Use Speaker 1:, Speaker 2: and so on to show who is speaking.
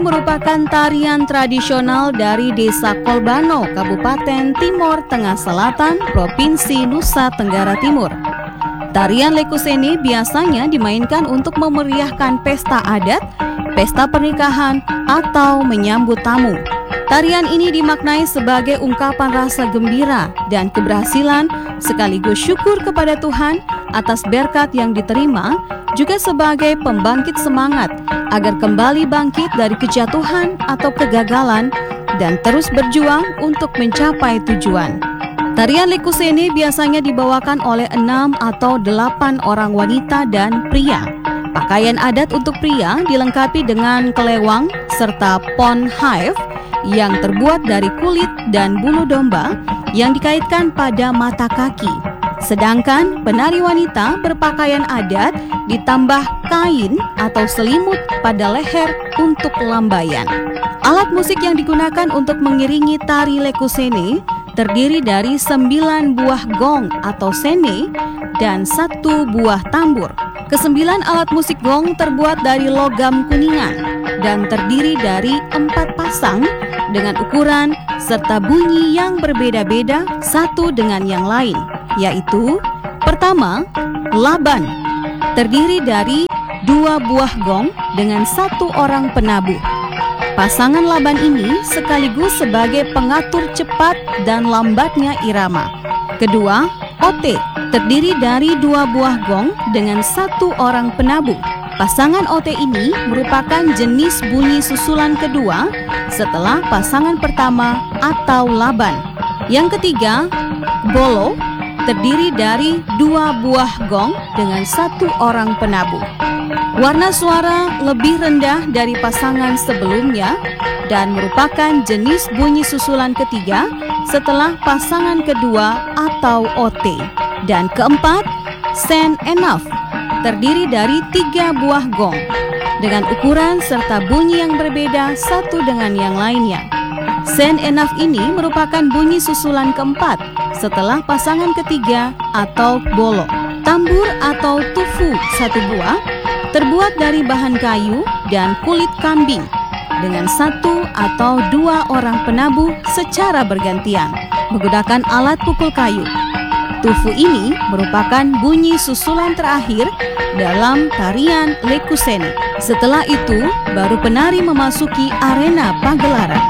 Speaker 1: merupakan tarian tradisional dari Desa Kolbano, Kabupaten Timor Tengah Selatan, Provinsi Nusa Tenggara Timur. Tarian Lekuseni biasanya dimainkan untuk memeriahkan pesta adat, pesta pernikahan, atau menyambut tamu. Tarian ini dimaknai sebagai ungkapan rasa gembira dan keberhasilan sekaligus syukur kepada Tuhan atas berkat yang diterima, juga sebagai pembangkit semangat agar kembali bangkit dari kejatuhan atau kegagalan dan terus berjuang untuk mencapai tujuan. Tarian Lekuseni biasanya dibawakan oleh 6 atau 8 orang wanita dan pria. Pakaian adat untuk pria dilengkapi dengan kelewang serta pon haif yang terbuat dari kulit dan bulu domba yang dikaitkan pada mata kaki. Sedangkan penari wanita berpakaian adat ditambah kain atau selimut pada leher untuk lambaian. Alat musik yang digunakan untuk mengiringi tari Lekuseni terdiri dari 9 buah gong atau sene dan 1 buah tambur. Kesembilan alat musik gong terbuat dari logam kuningan dan terdiri dari 4 pasang dengan ukuran serta bunyi yang berbeda-beda satu dengan yang lain, yaitu pertama, laban, terdiri dari 2 buah gong dengan 1 orang penabuh. Pasangan laban ini sekaligus sebagai pengatur cepat dan lambatnya irama. Kedua, ote, terdiri dari 2 buah gong dengan 1 orang penabuh. Pasangan ote ini merupakan jenis bunyi susulan kedua setelah pasangan pertama atau laban. Yang ketiga, bolo, terdiri dari 2 buah gong dengan 1 orang penabuh. Warna suara lebih rendah dari pasangan sebelumnya dan merupakan jenis bunyi susulan ketiga setelah pasangan kedua atau ote. Dan keempat, sen enough, terdiri dari 3 buah gong dengan ukuran serta bunyi yang berbeda satu dengan yang lainnya. Sen enough ini merupakan bunyi susulan keempat setelah pasangan ketiga atau bolo. Tambur atau tufu 1 buah terbuat dari bahan kayu dan kulit kambing dengan 1 atau 2 orang penabuh secara bergantian menggunakan alat pukul kayu. Tufu ini merupakan bunyi susulan terakhir dalam tarian Lekuseni. Setelah itu, baru penari memasuki arena pagelaran.